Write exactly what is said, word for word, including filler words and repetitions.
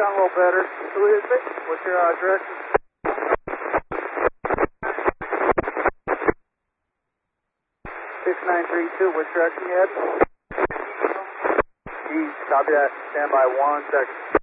sound a little better. Who is it? What's your uh, direction? six nine three two, which direction you heading? East, copy that. Stand by one second.